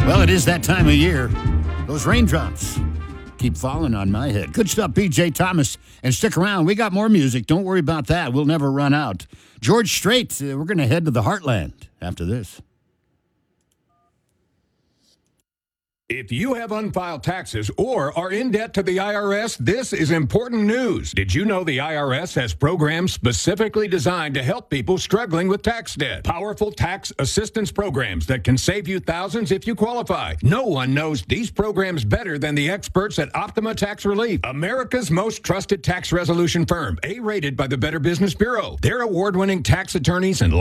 Well, it is that time of year. Those raindrops keep falling on my head. Good stuff, B.J. Thomas. And stick around. We got more music. Don't worry about that. We'll never run out. George Strait, we're going to head to the heartland after this. If you have unfiled taxes or are in debt to the IRS, this is important news. Did you know the IRS has programs specifically designed to help people struggling with tax debt? Powerful tax assistance programs that can save you thousands if you qualify. No one knows these programs better than the experts at Optima Tax Relief, America's most trusted tax resolution firm, A-rated by the Better Business Bureau. Their award-winning tax attorneys and